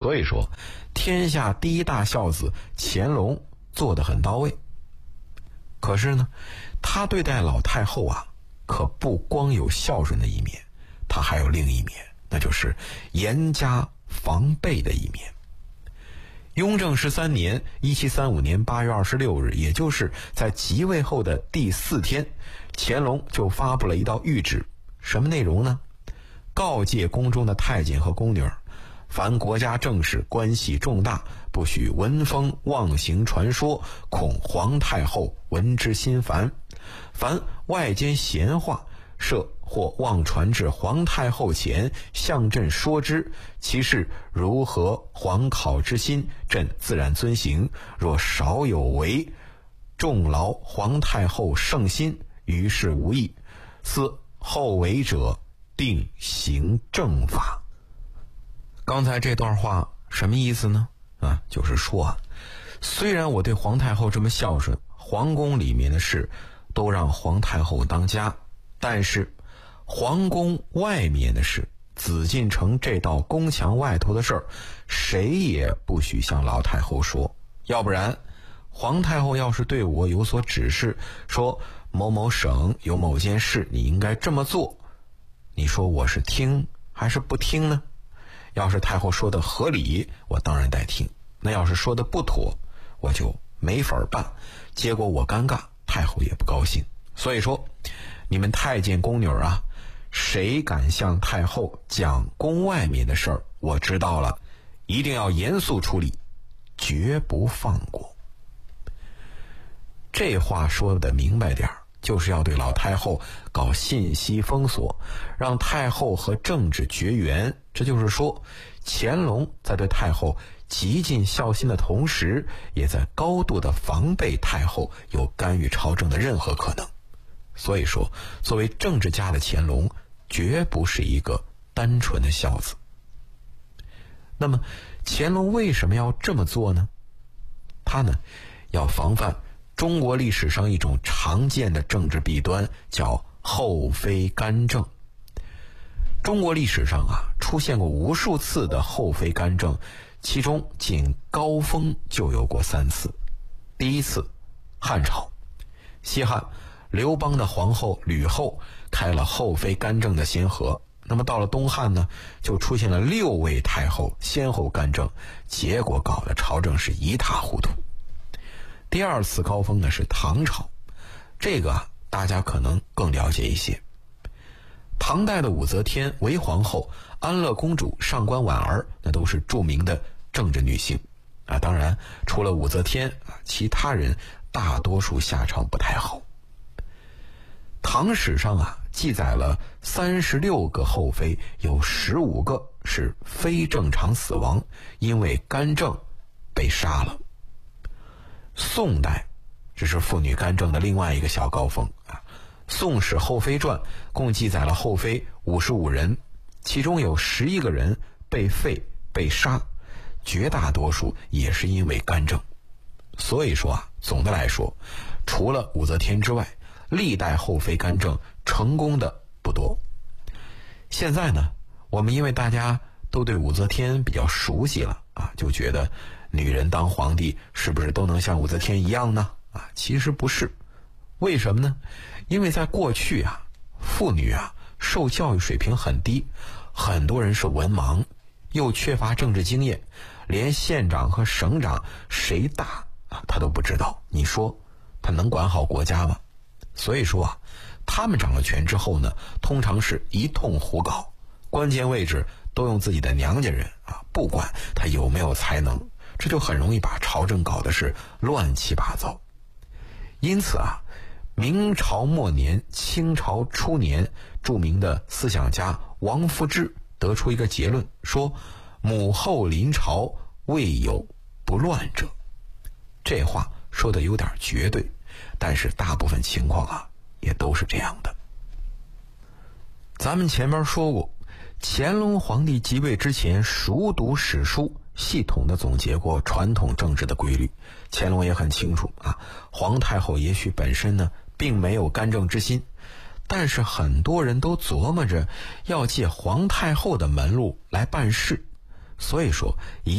所以说，天下第一大孝子乾隆做得很到位。可是呢，他对待老太后啊，可不光有孝顺的一面，他还有另一面，那就是严加防备的一面。雍正13年1735年8月26日，也就是在即位后的第4天，乾隆就发布了一道谕旨。什么内容呢？告诫宫中的太监和宫女，凡国家政事关系重大，不许闻风妄行传说，恐皇太后闻之心烦。凡外间闲话设或妄传至皇太后前，向朕说之，其事如何皇考之心，朕自然遵行。若少有违，重劳皇太后圣心，于事无益，思后违者定行正法。刚才这段话什么意思呢？就是说虽然我对皇太后这么孝顺，皇宫里面的事都让皇太后当家，但是皇宫外面的事，紫禁城这道宫墙外头的事儿，谁也不许向老太后说。要不然皇太后要是对我有所指示，说某某省有某件事你应该这么做，你说我是听还是不听呢？要是太后说的合理，我当然得听，那要是说的不妥，我就没法办，结果我尴尬，太后也不高兴。所以说你们太监宫女啊，谁敢向太后讲宫外面的事儿，我知道了，一定要严肃处理，绝不放过。这话说的明白点，就是要对老太后搞信息封锁，让太后和政治绝缘。这就是说，乾隆在对太后极尽孝心的同时，也在高度的防备太后有干预朝政的任何可能。所以说，作为政治家的乾隆绝不是一个单纯的孝子。那么乾隆为什么要这么做呢？他呢，要防范中国历史上一种常见的政治弊端，叫后妃干政。中国历史上出现过无数次的后妃干政，其中仅高峰就有过3次。第一次，汉朝，西汉刘邦的皇后吕后开了后妃干政的先河。那么到了东汉呢，就出现了6位太后先后干政，结果搞得朝政是一塌糊涂。第二次高峰呢是唐朝，这个大家可能更了解一些。唐代的武则天、韦皇后、安乐公主、上官婉儿，那都是著名的政治女性当然除了武则天其他人大多数下场不太好。唐史上记载了36个后妃，有15个是非正常死亡，因为干政被杀了。宋代，这是妇女干政的另外一个小高峰宋史后妃传共记载了后妃55人，其中有11个人被废被杀，绝大多数也是因为干政。所以说总的来说，除了武则天之外，历代后妃干政成功的不多。现在呢，我们因为大家都对武则天比较熟悉了就觉得女人当皇帝是不是都能像武则天一样呢？其实不是。为什么呢？因为在过去妇女受教育水平很低，很多人是文盲，又缺乏政治经验，连县长和省长谁大他都不知道，你说他能管好国家吗？所以说他们掌了权之后呢，通常是一通胡搞，关键位置都用自己的娘家人不管他有没有才能，这就很容易把朝政搞得是乱七八糟。因此明朝末年、清朝初年，著名的思想家王夫之得出一个结论，说母后临朝，未有不乱者。这话说的有点绝对，但是大部分情况也都是这样的。咱们前面说过，乾隆皇帝即位之前熟读史书，系统的总结过传统政治的规律。乾隆也很清楚皇太后也许本身呢并没有干政之心，但是很多人都琢磨着要借皇太后的门路来办事，所以说